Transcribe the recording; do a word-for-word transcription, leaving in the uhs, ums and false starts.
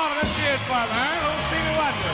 let's hear it for man. Old Stevie Wonder.